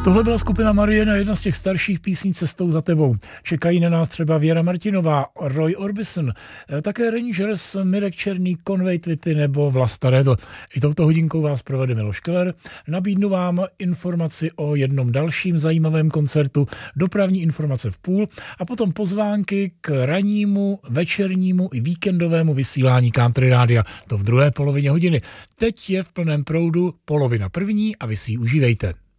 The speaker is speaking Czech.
Tohle byla skupina Mariana, jedna z těch starších písní Cestou za tebou. Čekají na nás třeba Věra Martinová, Roy Orbison, také Rangers, Mirek Černý, Conway Twitty nebo Vlasta Redl. I touto hodinkou vás provede Miloš Keller. Nabídnu vám informaci o jednom dalším zajímavém koncertu, dopravní informace v půl a potom pozvánky k rannímu, večernímu i víkendovému vysílání Country Rádia. To v druhé polovině hodiny. Teď je v plném proudu polovina první a vy si ji užívejte.